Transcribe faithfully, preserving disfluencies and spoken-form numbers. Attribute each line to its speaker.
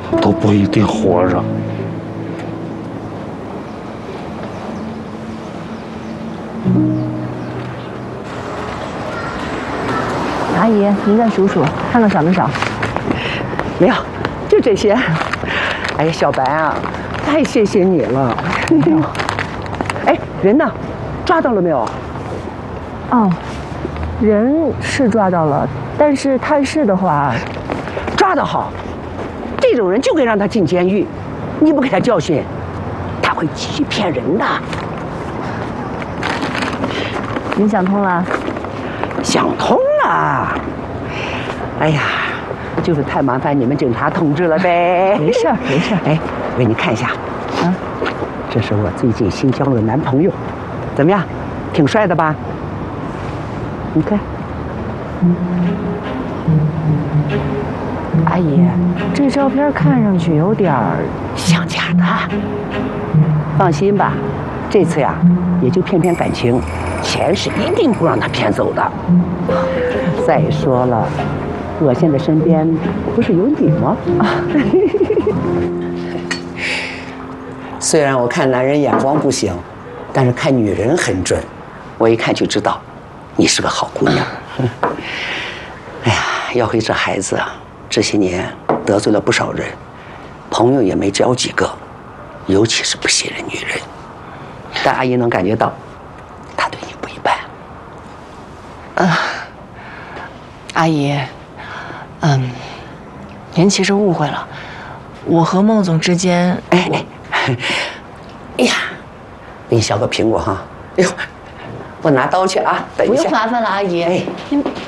Speaker 1: 都不一定活着。
Speaker 2: 阿姨，您再数数，看看少没少？
Speaker 3: 没有，就这些。哎呀，小白啊，太谢谢你了。哎，人呢？抓到了没有？
Speaker 2: 哦，人是抓到了，但是探视的话，
Speaker 3: 抓得好。这种人就该让他进监狱，你不给他教训，他会继续骗人的。
Speaker 2: 您想通了？
Speaker 3: 想通了。哎呀，就是太麻烦你们警察同志了呗。
Speaker 2: 没事儿，没事儿。
Speaker 3: 哎，我给你看一下，
Speaker 2: 啊，
Speaker 3: 这是我最近新交的男朋友，怎么样？挺帅的吧？你看。
Speaker 2: 阿姨，这照片看上去有点儿
Speaker 3: 像假的。放心吧，这次呀，也就骗骗感情，钱是一定不让他骗走的。再说了，我现在身边不是有你吗？虽然我看男人眼光不行，但是看女人很准，我一看就知道，你是个好姑娘。哎呀，要回这孩子啊，这些年得罪了不少人，朋友也没交几个，尤其是不信任女人。但阿姨能感觉到，他对你不一般。
Speaker 4: 啊，阿姨，嗯，您其实误会了，我和孟总之间，
Speaker 3: 哎哎，哎呀，给你削个苹果哈。哎呦，我拿刀去啊，等一下。
Speaker 4: 不用麻烦了，阿姨。
Speaker 3: 哎，
Speaker 4: 您。